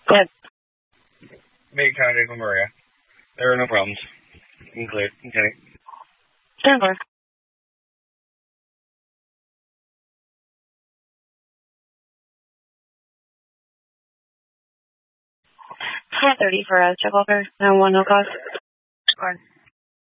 Good. Make contact with Maria. There are no problems. I'm clear. Okay. Stand by. Hi, 30 for Check Walker. 911 no cause. Go ahead.